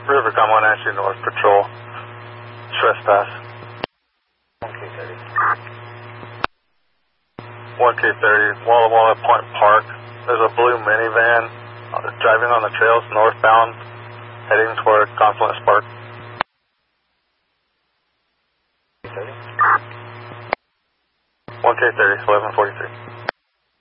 Rivercom 192 North Patrol. Trespass. 1K30, Walla Walla Point Park. There's a blue minivan driving on the trails northbound, heading toward Confluence Park. 1K30, 1143.